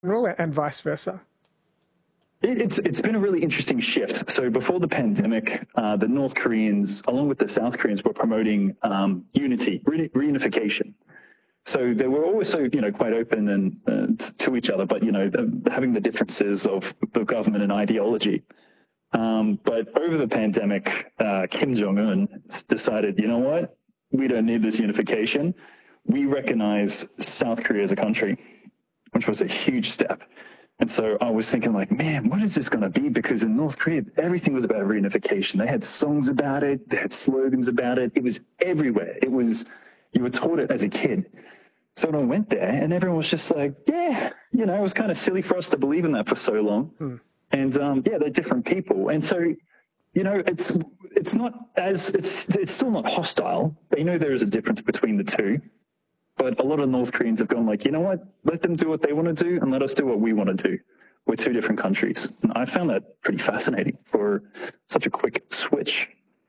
and vice versa? It's been a really interesting shift. So before the pandemic, the North Koreans, along with the South Koreans, were promoting unity, reunification. So they were also, quite open and to each other, but having the differences of the government and ideology. But over the pandemic, Kim Jong-un decided, you know what? We don't need this unification. We recognize South Korea as a country, which was a huge step. And so I was thinking like, man, what is this going to be? Because in North Korea, everything was about reunification. They had songs about it. They had slogans about it. It was everywhere. You were taught it as a kid. So when I went there and everyone was just like, yeah, it was kind of silly for us to believe in that for so long. And they're different people. And so, it's not it's still not hostile. They know there is a difference between the two. But a lot of North Koreans have gone like, you know what, let them do what they want to do and let us do what we want to do. We're two different countries. And I found that pretty fascinating for such a quick switch.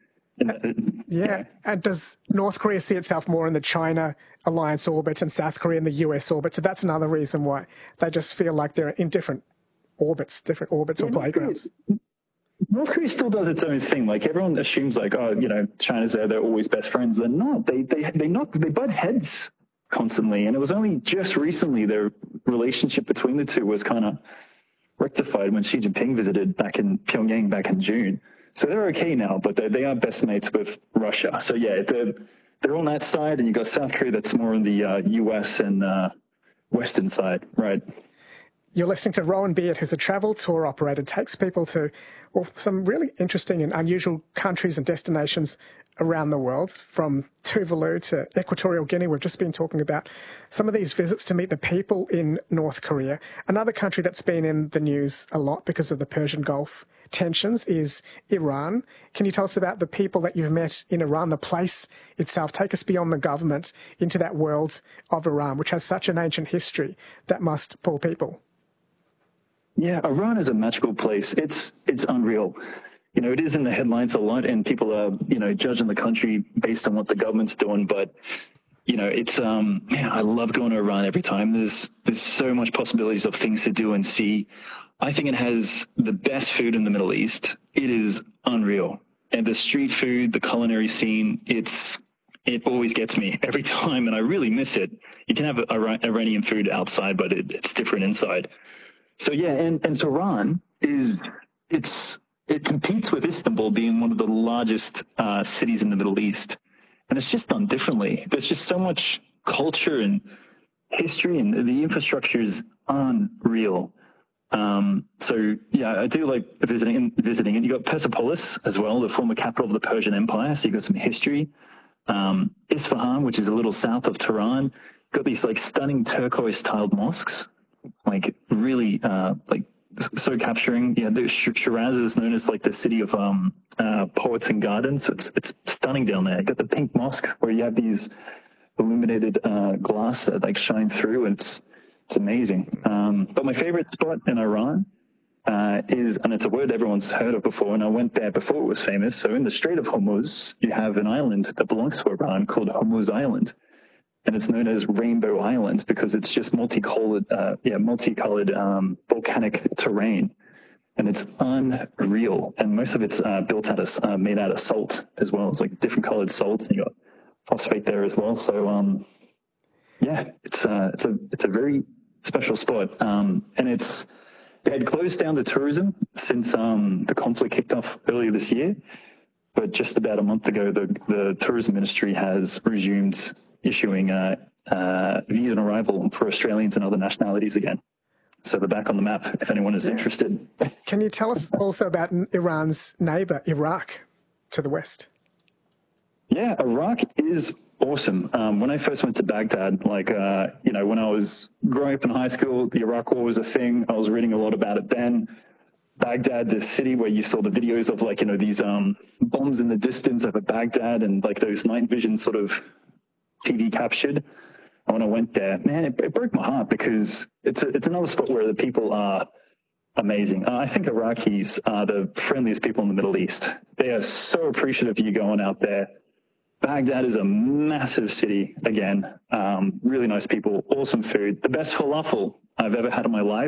Yeah. And does North Korea see itself more in the China alliance orbit and South Korea in the US orbit? So that's another reason why they just feel like they're in different orbits or playgrounds. North Korea still does its own thing. Like everyone assumes like, China's there, they're always best friends. They're not. They butt heads constantly. And it was only just recently their relationship between the two was kind of rectified when Xi Jinping visited back in Pyongyang back in June. So they're okay now, but they are best mates with Russia. So yeah, they're on that side, and you got South Korea that's more on the US and Western side, right? You're listening to Rowan Beard, who's a travel tour operator, takes people to some really interesting and unusual countries and destinations around the world, from Tuvalu to Equatorial Guinea. We've just been talking about some of these visits to meet the people in North Korea. Another country that's been in the news a lot because of the Persian Gulf tensions is Iran. Can you tell us about the people that you've met in Iran, the place itself? Take us beyond the government into that world of Iran, which has such an ancient history that must pull people. Yeah, Iran is a magical place. It's unreal. It is in the headlines a lot, and people are, judging the country based on what the government's doing. But, it's, I love going to Iran every time. There's so much possibilities of things to do and see. I think it has the best food in the Middle East. It is unreal. And the street food, the culinary scene, it always gets me every time, and I really miss it. You can have Iranian food outside, but it's different inside. So yeah, and Tehran it competes with Istanbul being one of the largest cities in the Middle East, and it's just done differently. There's just so much culture and history, and the infrastructure is unreal. So yeah, I do like visiting, and you got Persepolis as well, the former capital of the Persian Empire. So you got some history. Isfahan, which is a little south of Tehran, got these like stunning turquoise tiled mosques, like really so capturing. Yeah, the Shiraz is known as like the city of poets and gardens. So it's stunning down there. You got the pink mosque where you have these illuminated glass that like shine through, and it's amazing. But my favorite spot in Iran is, and it's a word everyone's heard of before, and I went there before it was famous. So in the Strait of Hormuz, you have an island that belongs to Iran called Hormuz Island. And it's known as Rainbow Island because it's just multicolored volcanic terrain. And it's unreal. And most of it's made out of salt as well. It's like different colored salts, and you got phosphate there as well. So, it's a very special spot. And it had closed down to tourism since the conflict kicked off earlier this year. But just about a month ago, the tourism ministry has resumed issuing visa on arrival for Australians and other nationalities again. So they're back on the map if anyone is interested. Can you tell us also about Iran's neighbor, Iraq, to the west? Yeah, Iraq is awesome. When I first went to Baghdad, when I was growing up in high school, the Iraq War was a thing. I was reading a lot about it then. Baghdad, this city where you saw the videos of these bombs in the distance over Baghdad, and like those night vision sort of TV captured. And when I went there, man, it broke my heart because it's another spot where the people are amazing. I think Iraqis are the friendliest people in the Middle East. They are so appreciative of you going out there. Baghdad is a massive city again. Really nice people, awesome food, the best falafel I've ever had in my life.